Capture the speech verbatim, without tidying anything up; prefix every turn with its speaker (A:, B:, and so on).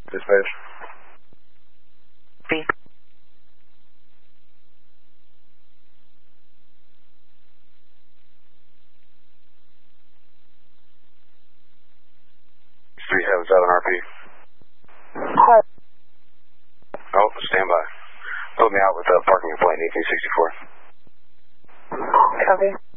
A: Dispatch.
B: B.
A: three seven seven R P.
B: Hi.
A: Oh, stand by. Put me out with a parking complaint, eighteen sixty-four.
B: Copy.